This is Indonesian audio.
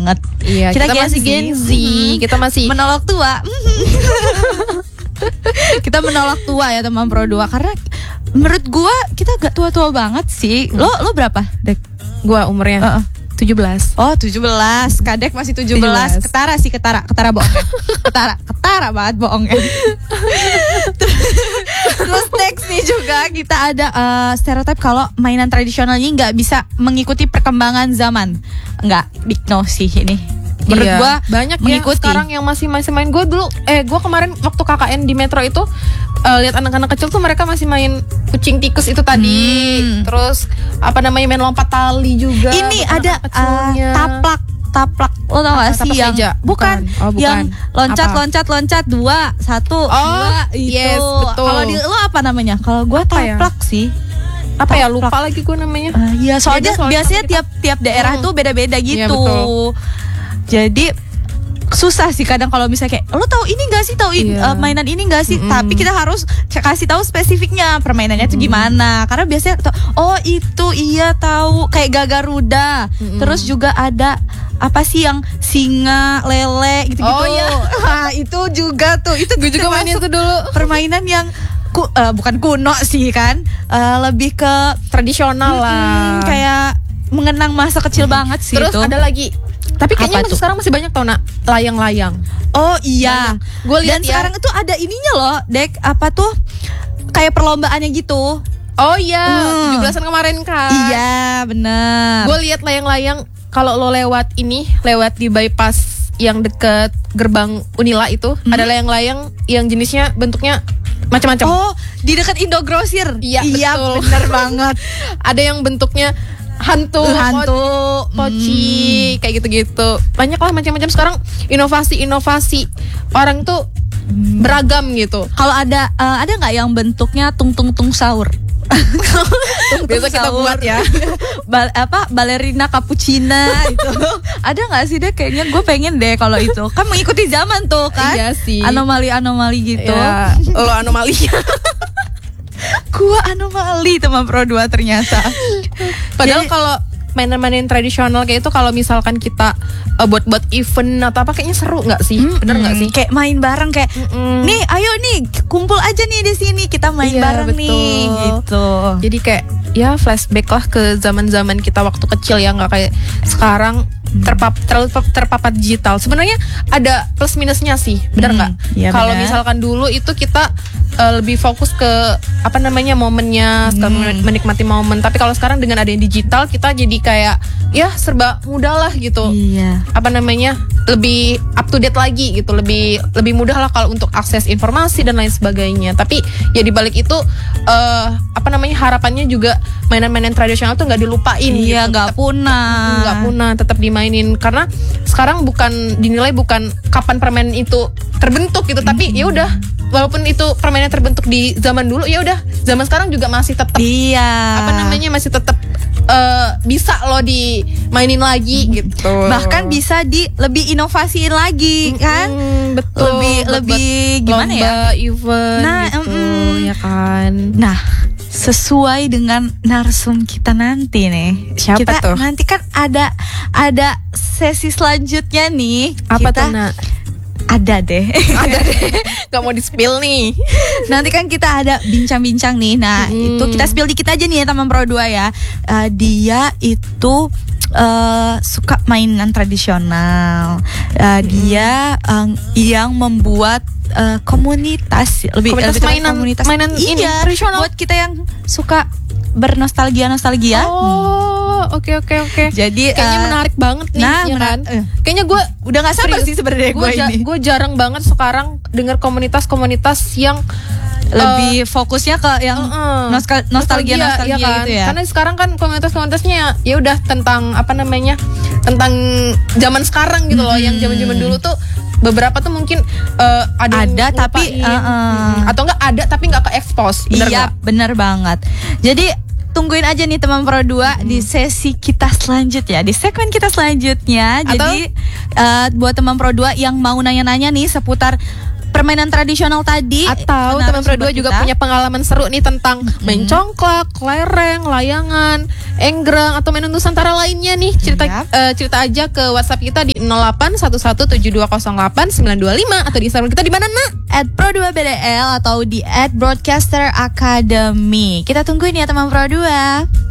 banget. Iya, kita masih Gen Z, kita masih menolak tua. Kita menolak tua ya teman Pro 2 karena menurut gua kita gak tua-tua banget sih. Lo berapa, Dek? Gua umurnya 17. Oh 17, Kadek masih 17. Ketara sih, ketara bohong. ketara banget bohongnya. Terus next nih juga kita ada stereotip kalau mainan tradisional ini nggak bisa mengikuti perkembangan zaman. Nggak, big no sih ini. Menurut gua banyak mengikuti. Ya sekarang yang masih main. Gue dulu gue kemarin waktu KKN di Metro itu lihat anak-anak kecil tuh mereka masih main kucing tikus itu tadi. Terus main lompat tali juga. Ini ada taplak. Lo tau gak sih yang meja? Bukan. Yang loncat 2 1 2 itu. Yes, betul. Kalau di lo apa namanya? Kalau gua taplak sih. Apa ya, lupa lagi gue namanya. Iya, soalnya biasanya tiap daerah tuh beda-beda gitu. Iya, betul. Jadi susah sih kadang kalau misalnya kayak lo tahu ini nggak sih, mainan ini nggak sih, tapi kita harus kasih tahu spesifiknya permainannya itu gimana, karena biasanya itu iya tahu kayak Gagaruda. Terus juga ada apa sih yang singa, lele gitu-gitu. Oh iya. Nah, itu juga tuh, itu gue juga mainin itu dulu. Permainan yang bukan kuno sih kan, lebih ke tradisional lah, kayak mengenang masa kecil banget sih. Terus itu ada lagi, tapi kayaknya sekarang masih banyak tau layang-layang. Oh iya, gue lihat. Dan sekarang itu ada ininya loh, Dek, apa tuh kayak perlombaannya gitu. Oh iya, 17-an kemarin kan. Iya benar. Gue lihat layang-layang. Kalau lo lewat di bypass yang deket gerbang Unila itu, ada layang-layang yang jenisnya bentuknya macam-macam. Oh, di dekat Indogrosir. Iya, benar banget. Ada yang bentuknya hantu, poci, kayak gitu-gitu. Banyak lah macam-macam sekarang, inovasi orang tuh beragam gitu. Kalau ada nggak yang bentuknya tung sahur? Biasa kita buat ya. Balerina cappuccina itu. Ada nggak sih deh? Kayaknya gue pengen deh kalau itu. Kan mengikuti zaman tuh kan. Iya sih. Anomali gitu. Ya, lo anomalinya. Gua anomali teman Pro 2 ternyata. Padahal kalau mainan-mainan tradisional kayak itu, kalau misalkan kita buat event atau apa, kayaknya seru nggak sih? Bener nggak sih? Kayak main bareng kayak, nih ayo nih kumpul aja nih di sini kita main bareng, betul. Nih gitu. Jadi kayak ya flashback lah ke zaman-zaman kita waktu kecil ya, nggak kayak sekarang terlalu terpapar digital. Sebenarnya ada plus minusnya sih, benar nggak? Ya, kalau misalkan dulu itu kita lebih fokus ke momennya, menikmati momen. Tapi kalau sekarang dengan adanya digital, kita jadi kayak ya serba mudah lah gitu. Iya. Lebih up to date lagi gitu, lebih mudah lah kalau untuk akses informasi dan lain sebagainya. Tapi ya di balik itu harapannya juga mainan-mainan tradisional tuh nggak dilupain. Iya, nggak gitu. punah, tetap dimainin, karena sekarang dinilai bukan kapan permainan itu terbentuk gitu, tapi ya udah, walaupun itu permainan terbentuk di zaman dulu, ya udah zaman sekarang juga masih tetap masih tetap bisa lo dimainin lagi gitu. Bahkan bisa lebih inovasiin lagi kan. Betul. Lebih gimana lomba, ya? Event gitu, ya kan. Nah, sesuai dengan narsum kita nanti nih. Siapa kita tuh? Nanti kan ada sesi selanjutnya nih. Apa tuh, Nak? Ada deh. Gak mau di-spill nih. Nanti kan kita ada bincang-bincang nih. Nah, itu kita spill dikit aja nih ya teman Pro 2 ya. Dia itu suka mainan tradisional. Dia yang membuat komunitas mainan ini tradisional buat kita yang suka bernostalgia. Oke. Jadi kayaknya menarik banget nih, ya kan? Kayaknya gue udah nggak sabar sih sebenarnya gue jarang banget sekarang dengar komunitas-komunitas yang lebih fokusnya ke yang nostalgia ya kan? gitu ya. Karena sekarang kan komunitasnya ya udah tentang tentang zaman sekarang gitu loh. Yang zaman dulu tuh beberapa tuh mungkin ada tapi atau enggak ada tapi enggak ke expose. Iya, benar banget. Jadi tungguin aja nih teman Pro 2 di sesi kita selanjutnya, di segmen kita selanjutnya. Jadi buat teman Pro 2 yang mau nanya-nanya nih seputar permainan tradisional tadi, atau teman Pro 2 juga punya pengalaman seru nih tentang main congklak, kelereng, layangan, enggrang atau main Nusantara lainnya nih, cerita aja ke WhatsApp kita di 081172089925 atau di Instagram kita di mana, Nak? @pro2bdl atau di @broadcaster academy. Kita tungguin ya teman Pro 2.